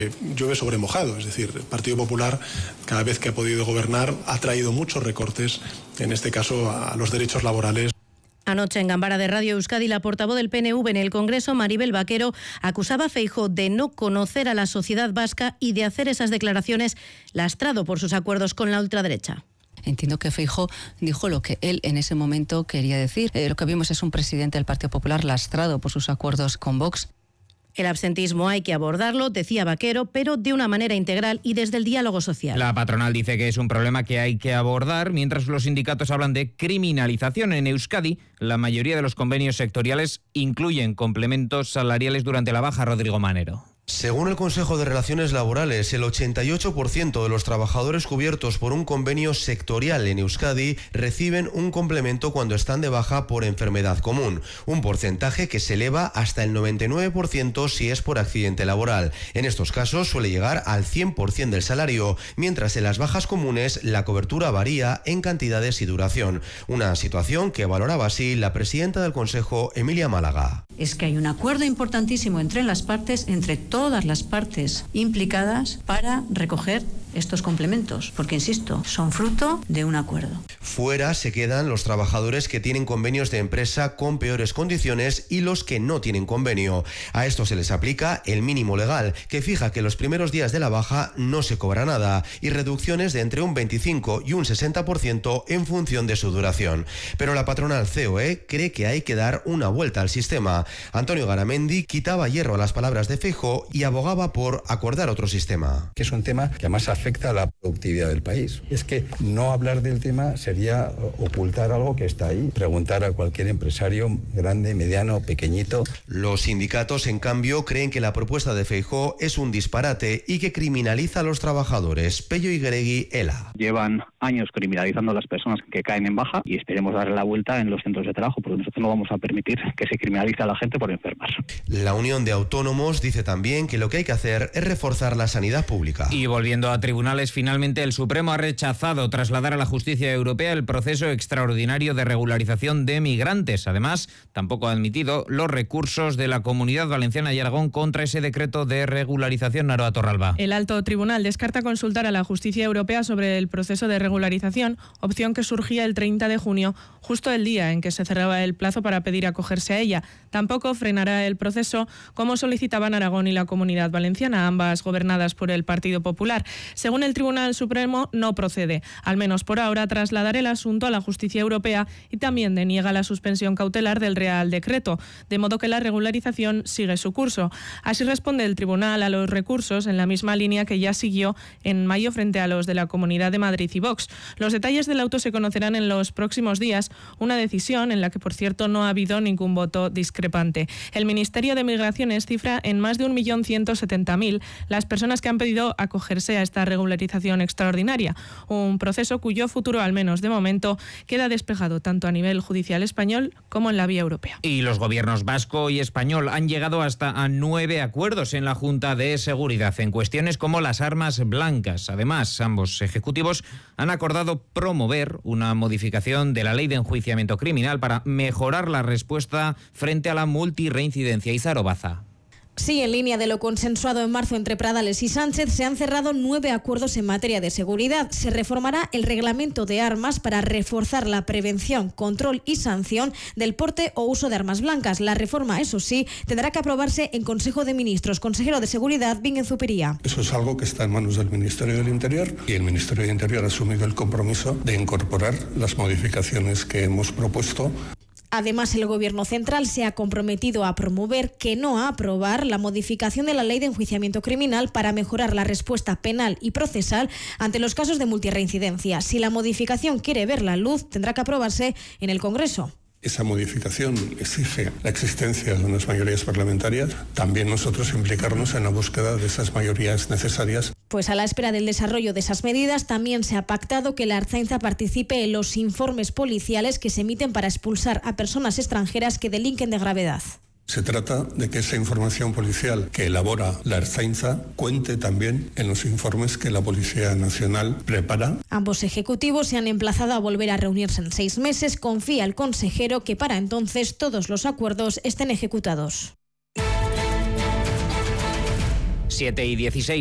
Llueve sobre mojado, es decir, el Partido Popular cada vez que ha podido gobernar ha traído muchos recortes, en este caso a los derechos laborales. Anoche en Gambara de Radio Euskadi, la portavoz del PNV en el Congreso, Maribel Vaquero, acusaba a Feijóo de no conocer a la sociedad vasca y de hacer esas declaraciones lastrado por sus acuerdos con la ultraderecha. Entiendo que Feijóo dijo lo que él en ese momento quería decir. Lo que vimos es un presidente del Partido Popular lastrado por sus acuerdos con Vox. El absentismo hay que abordarlo, decía Vaquero, pero de una manera integral y desde el diálogo social. La patronal dice que es un problema que hay que abordar, mientras los sindicatos hablan de criminalización. En Euskadi, la mayoría de los convenios sectoriales incluyen complementos salariales durante la baja. Rodrigo Manero. Según el Consejo de Relaciones Laborales, el 88% de los trabajadores cubiertos por un convenio sectorial en Euskadi reciben un complemento cuando están de baja por enfermedad común, un porcentaje que se eleva hasta el 99% si es por accidente laboral. En estos casos suele llegar al 100% del salario, mientras en las bajas comunes la cobertura varía en cantidades y duración. Una situación que valoraba así la presidenta del Consejo, Emilia Málaga. Es que hay un acuerdo importantísimo entre las partes, entre todas las partes implicadas, para recoger estos complementos, porque insisto, son fruto de un acuerdo. Fuera se quedan los trabajadores que tienen convenios de empresa con peores condiciones y los que no tienen convenio. A estos se les aplica el mínimo legal, que fija que los primeros días de la baja no se cobra nada, y reducciones de entre un 25 y un 60% en función de su duración. Pero la patronal COE cree que hay que dar una vuelta al sistema. Antonio Garamendi quitaba hierro a las palabras de Feijóo y abogaba por acordar otro sistema. Que es un tema que además afecta a la productividad del país. Es que no hablar del tema sería ocultar algo que está ahí. Preguntar a cualquier empresario, grande, mediano, pequeñito. Los sindicatos, en cambio, creen que la propuesta de Feijóo es un disparate y que criminaliza a los trabajadores. Pello Igueregui, ELA. Llevan años criminalizando a las personas que caen en baja y esperemos darle la vuelta en los centros de trabajo, porque nosotros no vamos a permitir que se criminalice a la gente por enfermar. La Unión de Autónomos dice también que lo que hay que hacer es reforzar la sanidad pública. Y volviendo a tribunales, finalmente el Supremo ha rechazado trasladar a la justicia europea el proceso extraordinario de regularización de migrantes. Además, tampoco ha admitido los recursos de la Comunidad Valenciana y Aragón contra ese decreto de regularización. Naroa Torralba. El alto tribunal descarta consultar a la justicia europea sobre el proceso de regularización, opción que surgía el 30 de junio, justo el día en que se cerraba el plazo para pedir acogerse a ella. Tampoco frenará el proceso, como solicitaban Aragón y la Comunidad Valenciana, ambas gobernadas por el Partido Popular. Según el Tribunal Supremo, no procede, al menos por ahora, trasladar el asunto a la justicia europea y también deniega la suspensión cautelar del Real Decreto, de modo que la regularización sigue su curso. Así responde el tribunal a los recursos en la misma línea que ya siguió en mayo frente a los de la Comunidad de Madrid y Vox. Los detalles del auto se conocerán en los próximos días, una decisión en la que, por cierto, no ha habido ningún voto discrepante. El Ministerio de Migraciones cifra en más de 1.170.000 las personas que han pedido acogerse a esta regularización extraordinaria, un proceso cuyo futuro, al menos de momento, queda despejado tanto a nivel judicial español como en la vía europea. Y los gobiernos vasco y español han llegado hasta a 9 acuerdos en la Junta de Seguridad en cuestiones como las armas blancas. Además, ambos ejecutivos han acordado promover una modificación de la ley de enjuiciamiento criminal para mejorar la respuesta frente a la multirreincidencia. Izaro Baza. Sí, en línea de lo consensuado en marzo entre Pradales y Sánchez, se han cerrado 9 acuerdos en materia de seguridad. Se reformará el reglamento de armas para reforzar la prevención, control y sanción del porte o uso de armas blancas. La reforma, eso sí, tendrá que aprobarse en Consejo de Ministros. Consejero de Seguridad, Bingen Zupiria. Eso es algo que está en manos del Ministerio del Interior y el Ministerio del Interior ha asumido el compromiso de incorporar las modificaciones que hemos propuesto. Además, el Gobierno central se ha comprometido a promover, que no a aprobar, la modificación de la ley de enjuiciamiento criminal para mejorar la respuesta penal y procesal ante los casos de multirreincidencia. Si la modificación quiere ver la luz, tendrá que aprobarse en el Congreso. Esa modificación exige la existencia de unas mayorías parlamentarias. También nosotros implicarnos en la búsqueda de esas mayorías necesarias. Pues a la espera del desarrollo de esas medidas, también se ha pactado que la Ertzaintza participe en los informes policiales que se emiten para expulsar a personas extranjeras que delinquen de gravedad. Se trata de que esa información policial que elabora la Ertzaintza cuente también en los informes que la Policía Nacional prepara. Ambos ejecutivos se han emplazado a volver a reunirse en 6 meses. Confía el consejero que para entonces todos los acuerdos estén ejecutados. 7:16.